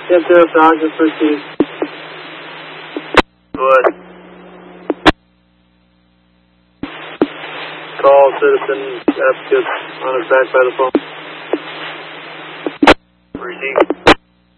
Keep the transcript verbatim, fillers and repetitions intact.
ten zero, Dodger, proceed. Good. Call citizen advocate on attack by the phone. Receive.